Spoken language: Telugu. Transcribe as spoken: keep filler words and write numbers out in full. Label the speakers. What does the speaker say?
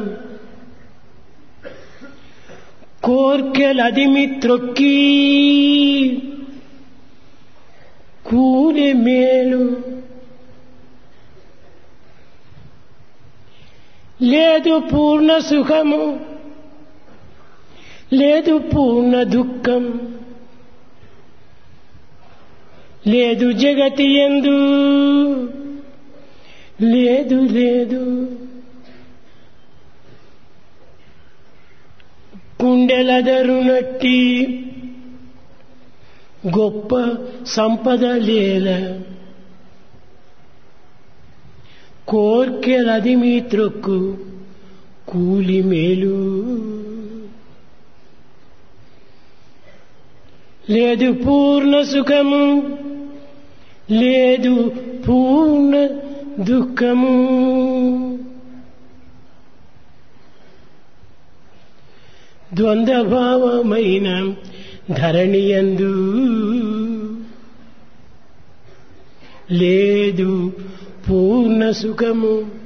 Speaker 1: కోర్కెలదిమి త్రొక్కి కూలి మేలు లేదు పూర్ణ సుఖము లేదు పూర్ణ దుఃఖం లేదు జగతి యందు లేదు లేదు కుండెలదరునట్టి గొప్ప సంపద లేల కోర్కెలదిమి త్రొక్కు కూలి మేలు లేదు పూర్ణ సుఖము లేదు పూర్ణ దుఃఖము ద్వంద్వభావమైన ధరణియందు లేదు పూర్ణ సుఖము.